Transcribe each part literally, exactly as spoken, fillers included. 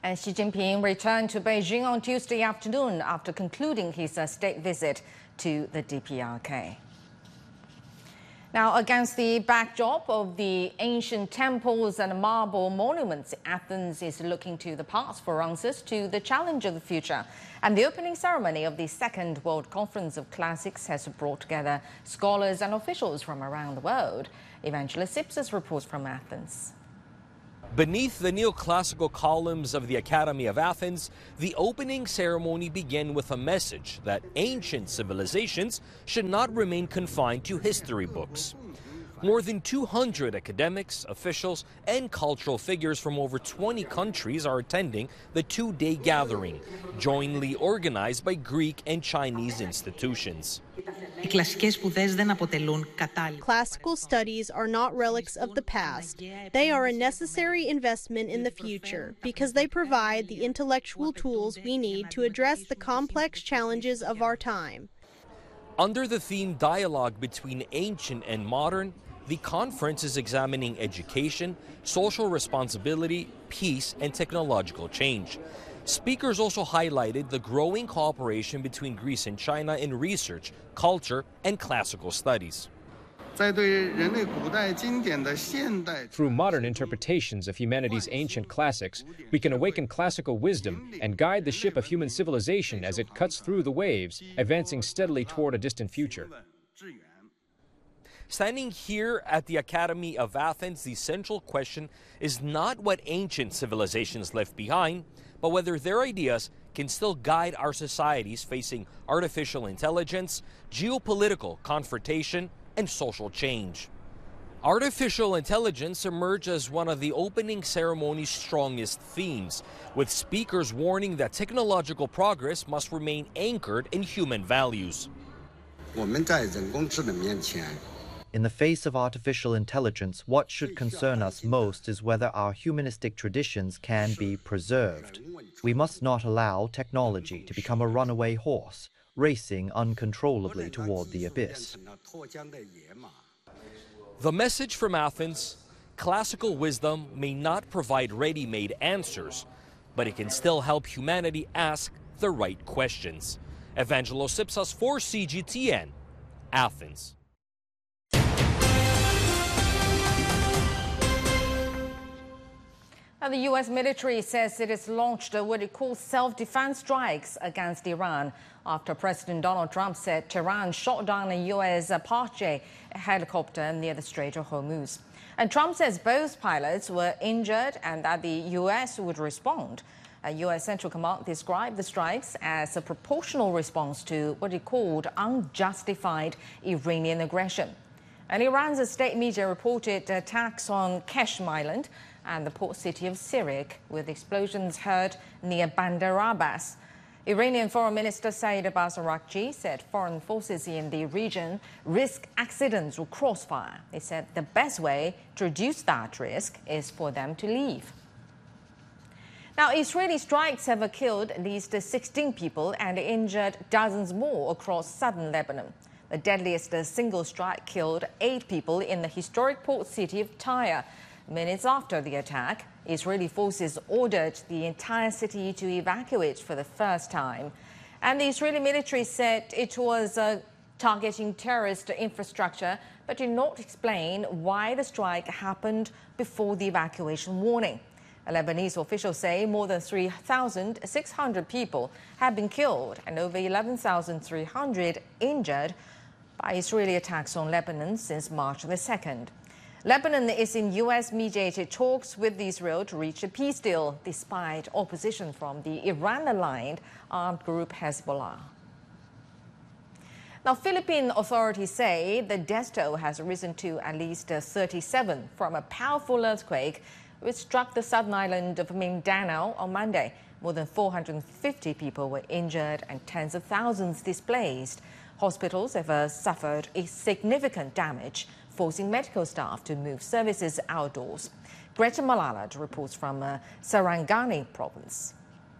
And Xi Jinping returned to Beijing on Tuesday afternoon after concluding his uh, state visit to the D P R K. Now, against the backdrop of the ancient temples and marble monuments, Athens is looking to the past for answers to the challenge of the future. And the opening ceremony of the Second World Conference of Classics has brought together scholars and officials from around the world. Evangelos Ipsos reports from Athens. Beneath the neoclassical columns of the Academy of Athens, the opening ceremony began with a message that ancient civilizations should not remain confined to history books. More than two hundred academics, officials, and cultural figures from over twenty countries are attending the two-day gathering, jointly organized by Greek and Chinese institutions. Classical studies are not relics of the past. They are a necessary investment in the future because they provide the intellectual tools we need to address the complex challenges of our time. Under the theme Dialogue Between Ancient and Modern, the conference is examining education, social responsibility, peace, and technological change. Speakers also highlighted the growing cooperation between Greece and China in research, culture, and classical studies. Through modern interpretations of humanity's ancient classics, we can awaken classical wisdom and guide the ship of human civilization as it cuts through the waves, advancing steadily toward a distant future. Standing here at the Academy of Athens, the central question is not what ancient civilizations left behind, but whether their ideas can still guide our societies facing artificial intelligence, geopolitical confrontation, and social change. Artificial intelligence emerged as one of the opening ceremony's strongest themes, with speakers warning that technological progress must remain anchored in human values. In the face of artificial intelligence, what should concern us most is whether our humanistic traditions can be preserved. We must not allow technology to become a runaway horse, racing uncontrollably toward the abyss. The message from Athens: classical wisdom may not provide ready-made answers, but it can still help humanity ask the right questions. Evangelos Ipsos for C G T N, Athens. Now, the U S military says it has launched what it calls self-defense strikes against Iran after President Donald Trump said Tehran shot down a U S Apache helicopter near the Strait of Hormuz. And Trump says both pilots were injured and that the U S would respond. A U S Central Command described the strikes as a proportional response to what it called unjustified Iranian aggression. And Iran's state media reported attacks on Qeshm Island and the port city of Sirik, with explosions heard near Bandar Abbas. Iranian Foreign Minister Saeed Abbas Araghchi said foreign forces in the region risk accidents or crossfire. He said the best way to reduce that risk is for them to leave. Now, Israeli strikes have killed at least sixteen people and injured dozens more across southern Lebanon. The deadliest single strike killed eight people in the historic port city of Tyre. Minutes after the attack, Israeli forces ordered the entire city to evacuate for the first time. And the Israeli military said it was uh, targeting terrorist infrastructure, but did not explain why the strike happened before the evacuation warning. Lebanese officials say more than three thousand six hundred people have been killed and over eleven thousand three hundred injured by Israeli attacks on Lebanon since March the second. Lebanon is in U S-mediated talks with Israel to reach a peace deal, despite opposition from the Iran-aligned armed group Hezbollah. Now, Philippine authorities say the death toll has risen to at least thirty-seven from a powerful earthquake which struck the southern island of Mindanao on Monday. More than four hundred fifty people were injured and tens of thousands displaced. Hospitals have uh, suffered a significant damage, forcing medical staff to move services outdoors. Greta Malala reports from uh, Sarangani province.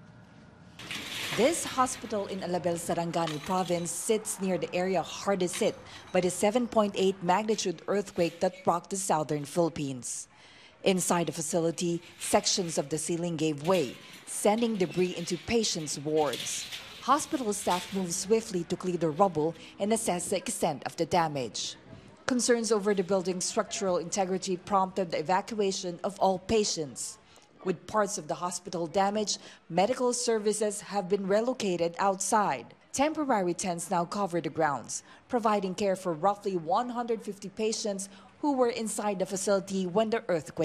This hospital in Alabel, Sarangani province sits near the area hardest hit by the seven point eight magnitude earthquake that rocked the southern Philippines. Inside the facility, sections of the ceiling gave way, sending debris into patients' wards. Hospital staff moved swiftly to clear the rubble and assess the extent of the damage. Concerns over the building's structural integrity prompted the evacuation of all patients. With parts of the hospital damaged, medical services have been relocated outside. Temporary tents now cover the grounds, providing care for roughly one hundred fifty patients who were inside the facility when the earthquake